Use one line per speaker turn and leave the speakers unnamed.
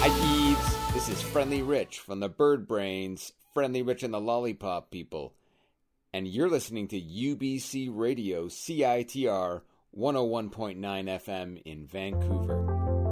Hi, Peeves. This is Friendly Rich from the Bird Brains, Friendly Rich and the Lollipop People. And you're listening to UBC Radio CITR 101.9 FM in Vancouver.